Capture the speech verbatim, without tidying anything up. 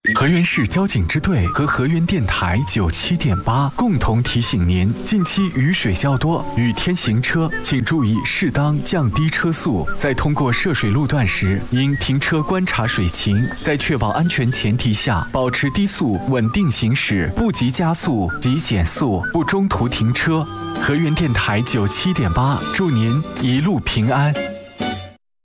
河源市交警支队和河源电台九七点八共同提醒您：近期雨水较多，雨天行车请注意适当降低车速。在通过涉水路段时，应停车观察水情，在确保安全前提下，保持低速稳定行驶，不急加速，急减速，不中途停车。河源电台九七点八，祝您一路平安。